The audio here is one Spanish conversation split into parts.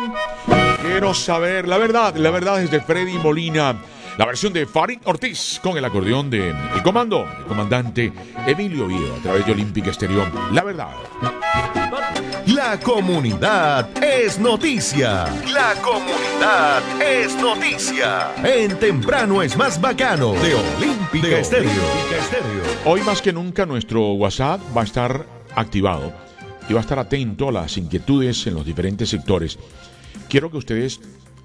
Quiero saber la verdad es de Freddy Molina. La versión de Farid Ortiz con el acordeón de el comandante Emilio Oviedo a través de Olímpica Estéreo. La verdad. La comunidad es noticia. La comunidad es noticia. En Temprano es más bacano de Olímpica Estéreo. Hoy más que nunca nuestro WhatsApp va a estar activado y va a estar atento a las inquietudes en los diferentes sectores. Quiero que ustedes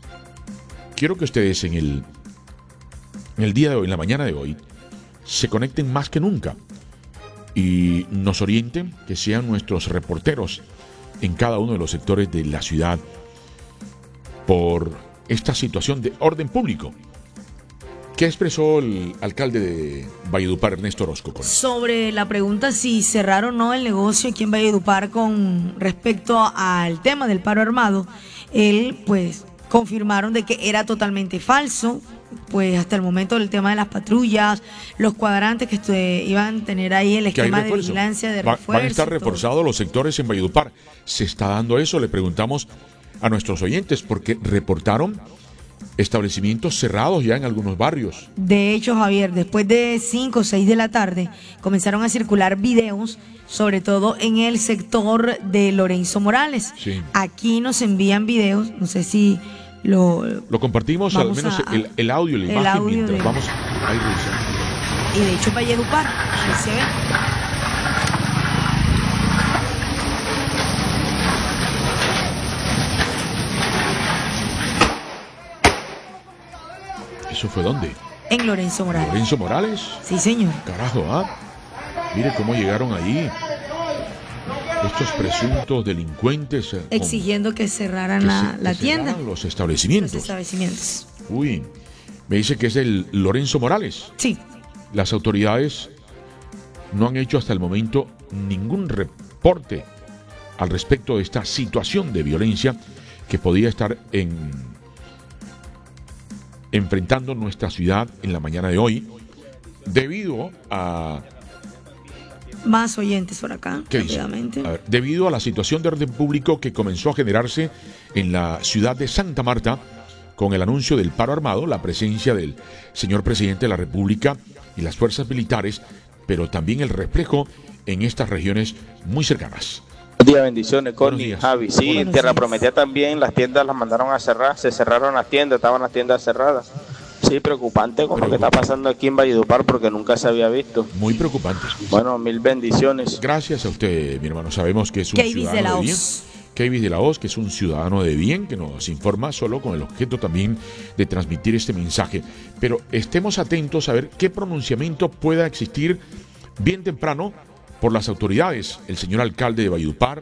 en el día de hoy, en la mañana de hoy, se conecten más que nunca y nos orienten, que sean nuestros reporteros en cada uno de los sectores de la ciudad por esta situación de orden público. ¿Qué expresó el alcalde de Valledupar, Ernesto Orozco? Sobre la pregunta si cerrar o no el negocio aquí en Valledupar con respecto al tema del paro armado, él pues confirmaron de que era totalmente falso. Pues hasta el momento el tema de las patrullas, los cuadrantes que iban a tener ahí el esquema de vigilancia de refuerzo. Van a estar reforzados los sectores en Valledupar. ¿Se está dando eso? Le preguntamos a nuestros oyentes porque reportaron establecimientos cerrados ya en algunos barrios. De hecho, Javier, después de 5 o 6 de la tarde comenzaron a circular videos, sobre todo en el sector de Lorenzo Morales. Sí. Aquí nos envían videos, no sé si lo compartimos, al menos el audio y la imagen mientras vamos a ir revisando. Y de hecho Valledupar, ahí se ve. ¿Eso fue dónde? En Lorenzo Morales. ¿Lorenzo Morales? Sí, señor. Carajo, mire cómo llegaron allí estos presuntos delincuentes exigiendo que cerraran la tienda. Los establecimientos. Uy, me dice que es el Lorenzo Morales. Sí. Las autoridades no han hecho hasta el momento ningún reporte al respecto de esta situación de violencia que podía estar enfrentando nuestra ciudad en la mañana de hoy debido a... Más oyentes por acá, rápidamente. A ver, debido a la situación de orden público que comenzó a generarse en la ciudad de Santa Marta con el anuncio del paro armado, la presencia del señor presidente de la República y las fuerzas militares, pero también el reflejo en estas regiones muy cercanas. Buenos días, bendiciones, Connie, Javi. Sí, en Tierra Prometida también las tiendas las mandaron a cerrar, se cerraron las tiendas, estaban las tiendas cerradas. Sí, preocupante con lo que está pasando aquí en Valledupar porque nunca se había visto. Muy preocupante. Bueno, mil bendiciones. Gracias a usted, mi hermano. Sabemos que es un ciudadano de bien. Keivis de la Hoz, que es un ciudadano de bien, que nos informa solo con el objeto también de transmitir este mensaje. Pero estemos atentos a ver qué pronunciamiento pueda existir bien temprano por las autoridades. El señor alcalde de Valledupar,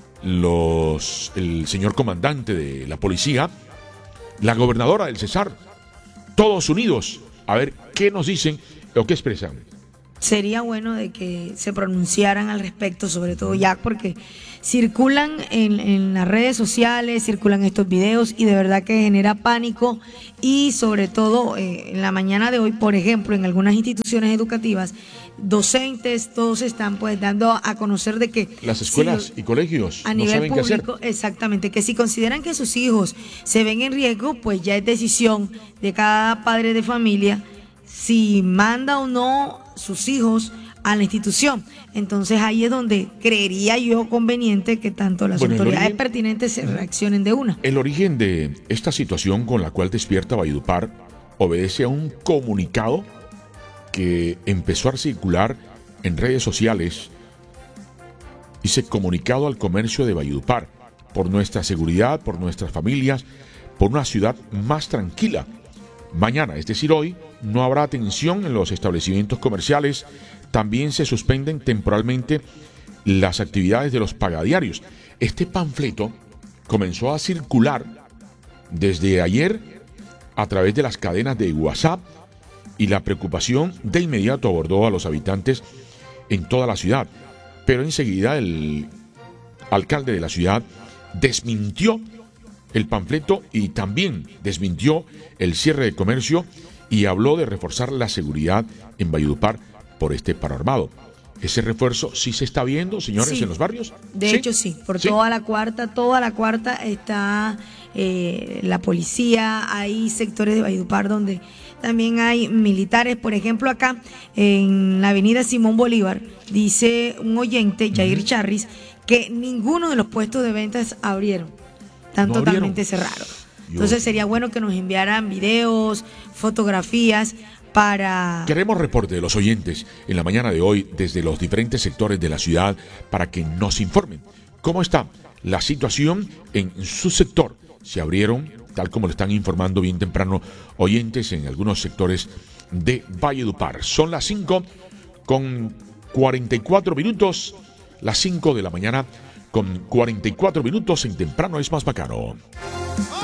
el señor comandante de la policía, la gobernadora del Cesar, todos unidos, a ver qué nos dicen o qué expresan. Sería bueno de que se pronunciaran al respecto, sobre todo ya porque circulan en las redes sociales, circulan estos videos y de verdad que genera pánico y sobre todo en la mañana de hoy, por ejemplo, en algunas instituciones educativas, docentes, todos están pues dando a conocer de que las escuelas y colegios a no nivel saben público, qué hacer. Exactamente, que si consideran que sus hijos se ven en riesgo, pues ya es decisión de cada padre de familia si manda o no sus hijos a la institución. Entonces ahí es donde creería yo conveniente que tanto las autoridades pertinentes se reaccionen de una. El origen de esta situación con la cual despierta Valledupar obedece a un comunicado que empezó a circular en redes sociales. Dice: comunicado al comercio de Valledupar, por nuestra seguridad, por nuestras familias, por una ciudad más tranquila. Mañana, es decir hoy, no habrá atención en los establecimientos comerciales. También se suspenden temporalmente las actividades de los pagadiarios. Este panfleto comenzó a circular desde ayer a través de las cadenas de WhatsApp y la preocupación de inmediato abordó a los habitantes en toda la ciudad. Pero enseguida el alcalde de la ciudad desmintió el panfleto y también desmintió el cierre de comercio y habló de reforzar la seguridad en Valledupar por este paro armado. ese refuerzo sí se está viendo, señores, Sí. en los barrios. De hecho, sí, por ¿Sí? toda la cuarta está la policía, hay sectores de Valledupar donde también hay militares. Por ejemplo, acá en la avenida Simón Bolívar, dice un oyente, Jair Charris, que ninguno de los puestos de ventas abrieron, están ¿No totalmente abrieron? cerrados. Entonces sería bueno que nos enviaran videos, fotografías para... Queremos reporte de los oyentes en la mañana de hoy desde los diferentes sectores de la ciudad para que nos informen cómo está la situación en su sector. Se abrieron, tal como lo están informando bien temprano oyentes en algunos sectores de Valledupar. Son las 5:44, las 5 de la mañana con 44 minutos en Temprano es más bacano.